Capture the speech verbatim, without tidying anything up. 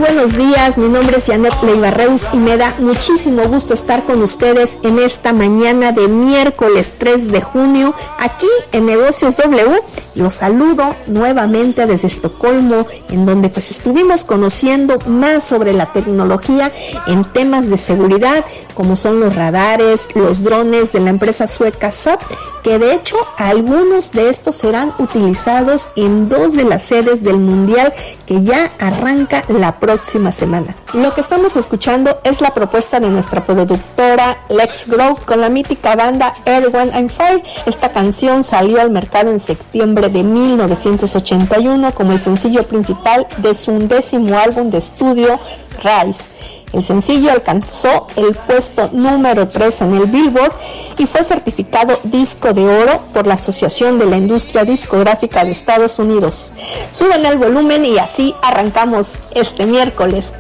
buenos días, mi nombre es Janet Leiva-Reus y me da muchísimo gusto estar con ustedes en esta mañana de miércoles tres de junio, aquí en Negocios W. Los saludo nuevamente desde Estocolmo, en donde pues estuvimos conociendo más sobre la tecnología en temas de seguridad, como son los radares, los drones de la empresa sueca Saab, que de hecho algunos de estos serán utilizados en dos de las sedes del Mundial que ya arranca la próxima semana. Lo que estamos escuchando es la propuesta de nuestra productora Let's Grow con la mítica banda Earth, Wind and Fire. Esta canción salió al mercado en septiembre de mil novecientos ochenta y uno como el sencillo principal de su undécimo álbum de estudio Rise. El sencillo alcanzó el puesto número tres en el Billboard y fue certificado disco de oro por la Asociación de la Industria Discográfica de Estados Unidos. Suban el volumen y así arrancamos este miércoles